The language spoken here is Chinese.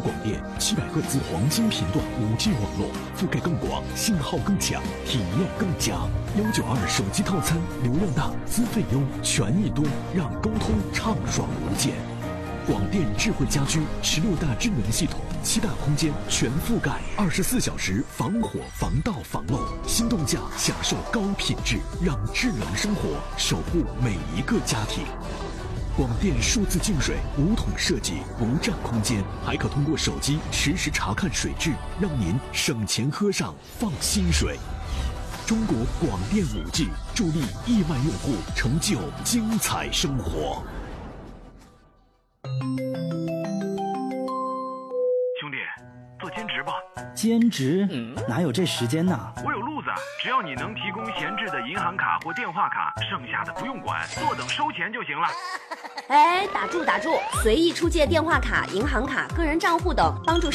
广电700赫兹黄金频段5G 网络，覆盖更广，信号更强，体验更佳。192手机套餐，流量大，资费优，权益多，让沟通畅爽无间。广电智慧家居16大智能系统，7大空间全覆盖，24小时防火防盗防漏，心动价享受高品质，让智能生活守护每一个家庭。广电数字净水5桶设计，不占空间，还可通过手机实时查看水质，让您省钱喝上放心水。中国广电5G助力亿万用户成就精彩生活。 兄弟，做兼职吧。 兼职？哪有这时间呢？ 我有路子，只要你能提供闲置的银行卡或电话卡，剩下的不用管，坐等收钱就行了。 哎，打住！随意出借电话卡、银行卡、个人账户等，帮助